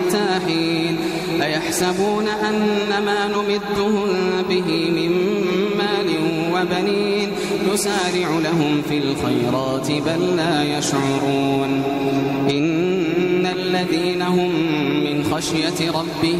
حتى حين أيحسبون أن ما نمدهم به من مال وبنين نسارع لهم في الخيرات بل لا يشعرون إن الذين هم من خشية ربهم